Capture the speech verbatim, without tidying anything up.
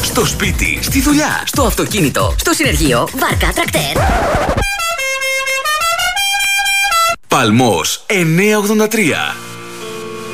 Στο σπίτι, στη δουλειά, στο αυτοκίνητο, στο συνεργείο, βάρκα, τρακτέρ. Παλμός εννιακόσια ογδόντα τρία.